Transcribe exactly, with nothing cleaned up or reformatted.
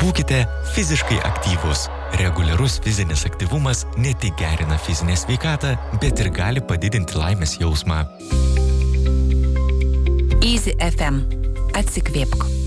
Būkite fiziškai aktyvūs. Reguliarus fizinis aktyvumas ne tik gerina fizinę sveikatą, bet ir gali padidinti laimės jausmą. Easy F M. Atsikvėpk.